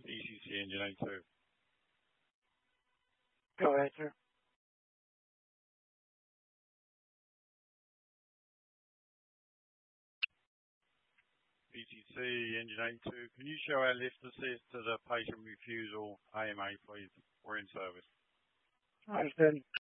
ECC Engine 82. Go ahead, sir. ECC Engine 82, can you show our lift assist to the patient refusal AMA, please? We're in service. Understood.